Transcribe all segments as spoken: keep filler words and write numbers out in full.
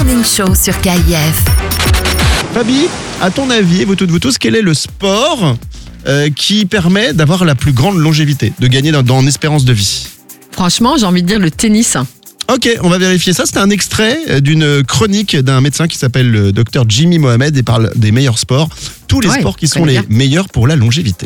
Morning Show sur K I F. Fabi, à ton avis, vous toutes, vous tous, quel est le sport euh, qui permet d'avoir la plus grande longévité, de gagner dans, dans espérance de vie? Franchement, j'ai envie de dire le tennis. Ok, on va vérifier ça. C'est un extrait d'une chronique d'un médecin qui s'appelle le docteur Jimmy Mohamed et parle des meilleurs sports. Tous les Ouais, sports qui je sont connais les bien. meilleurs pour la longévité.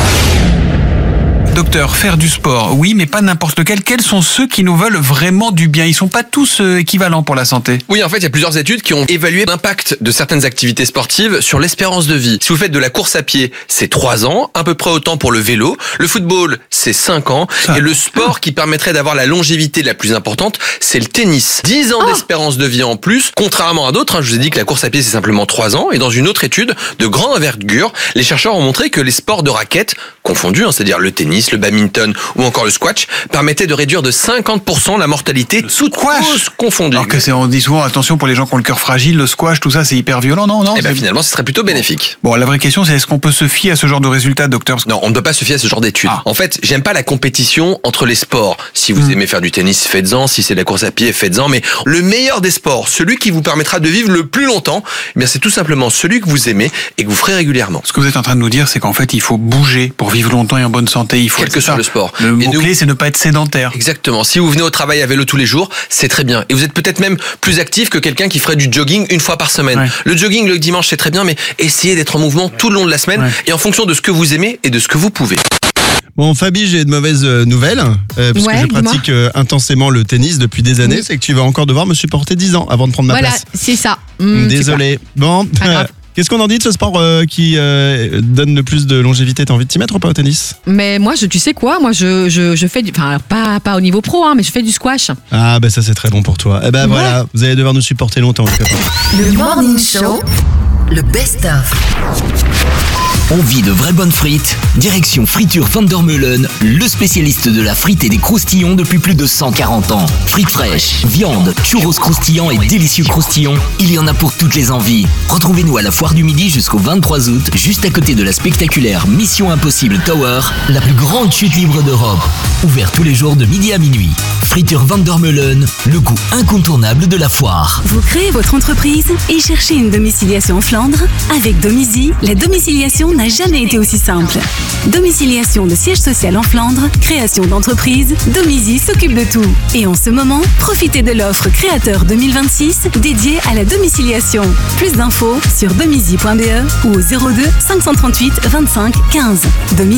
Docteur, faire du sport, oui, mais pas n'importe lequel. Quels sont ceux qui nous veulent vraiment du bien? Ils sont pas tous euh, équivalents pour la santé. Oui, en fait, il y a plusieurs études qui ont évalué l'impact de certaines activités sportives sur l'espérance de vie. Si vous faites de la course à pied, c'est trois ans, à peu près autant pour le vélo. Le football, c'est cinq ans. Ça. Et le sport qui permettrait d'avoir la longévité la plus importante, c'est le tennis. dix ans d'espérance de vie en plus, contrairement à d'autres. Hein, je vous ai dit que la course à pied, c'est simplement trois ans. Et dans une autre étude de grande envergure, les chercheurs ont montré que les sports de raquettes, confondus, hein, c'est-à-dire le tennis, le badminton ou encore le squash, permettaient de réduire de cinquante pour cent la mortalité, toutes causes confondues. Alors que c'est, on dit souvent, attention pour les gens qui ont le cœur fragile, le squash, tout ça, c'est hyper violent, non, non Et ben c'est- finalement, ce serait plutôt bénéfique. Bon, la vraie question, c'est est-ce qu'on peut se fier à ce genre de résultats, docteur? Non, on ne peut pas se fier à ce genre d'études. Ah. En fait, j'aime pas la compétition entre les sports. Si vous Mm. aimez faire du tennis, faites-en. Si c'est de la course à pied, faites-en. Mais le meilleur des sports, celui qui vous permettra de vivre le plus longtemps, eh bien c'est tout simplement celui que vous aimez et que vous ferez régulièrement. Ce que vous êtes en train de nous dire, c'est qu'en fait, il faut bouger pour vivre longtemps et en bonne santé. Il faut Quel que c'est soit ça. le sport. Le Et nous- mot-clé, c'est ne pas être sédentaire. Exactement. Si vous venez au travail à vélo tous les jours, c'est très bien. Et vous êtes peut-être même plus actif que quelqu'un qui ferait du jogging une fois par semaine. Ouais. Le jogging le dimanche, c'est très bien, mais essayez d'être en mouvement tout le long de la semaine Ouais. et en fonction de ce que vous aimez et de ce que vous pouvez. Bon, Fabi, j'ai de mauvaises euh, nouvelles, euh, parce Ouais, que je dis-moi. pratique euh, intensément le tennis depuis des années. Oui. C'est que tu vas encore devoir me supporter dix ans avant de prendre ma Voilà, place. c'est ça. Hum, Désolé. Bon, Pas grave. qu'est-ce qu'on en dit de ce sport euh, qui euh, donne le plus de longévité? T'as envie de t'y mettre ou pas au tennis? Mais moi, je, tu sais quoi, moi, je, je, je fais du, enfin, pas, pas au niveau pro, hein, mais je fais du squash. Ah, ben ça c'est très bon pour toi. Eh ben Ouais. voilà, vous allez devoir nous supporter longtemps, les copains. Le Morning Show, le best-of. Envie de vraies bonnes frites? Direction Friture Vandermeulen, le spécialiste de la frite et des croustillons depuis plus de cent quarante ans. Frites fraîches, viande, churros croustillants et délicieux croustillons, il y en a pour toutes les envies. Retrouvez-nous à la Foire du Midi jusqu'au vingt-trois août, juste à côté de la spectaculaire Mission Impossible Tower, la plus grande chute libre d'Europe. Ouvert tous les jours de midi à minuit. Friture Vandermeulen, le goût incontournable de la foire. Vous créez votre entreprise et cherchez une domiciliation en Flandre? Avec Domizy, la domiciliation n'a jamais été aussi simple. Domiciliation de siège social en Flandre, création d'entreprise, Domizy s'occupe de tout. Et en ce moment, profitez de l'offre Créateur deux mille vingt-six dédiée à la domiciliation. Plus d'infos sur domizy point b e ou au zéro deux cinq cent trente-huit vingt-cinq quinze. Domizy.